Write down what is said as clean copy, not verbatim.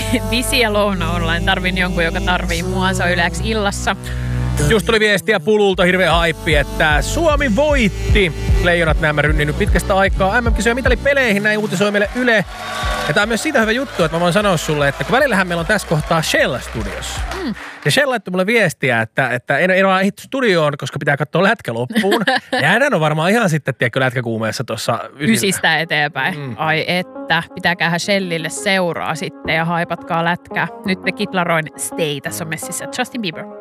Visi ja Louna Online. Tarvin jonkun, joka tarvii mua. Se on Yle X illassa. Just tuli viestiä Pululta, hirveä haippi, että Suomi voitti. Leijonat nämä rynninyt pitkästä aikaa MM-kisoja mitalipeleihin, näin uutisoi meille Yle. Ja tää on myös siitä hyvä juttu, että mä voin sanoa sulle, että kun välillähän meillä on tässä kohtaa Shell-studiossa. Ja Shell laittoi mulle viestiä, että ei ole ehitty studioon, koska pitää katsoa lätkä loppuun. Ja hän on varmaan ihan sitten, tiedätkö, lätkäkuumeessa tuossa Ysistä eteenpäin. Ai että, pitääköhän Shellille seuraa sitten ja haipatkaa lätkää. Nyt te Kitlaroin Stay, tässä on messissä Justin Bieber.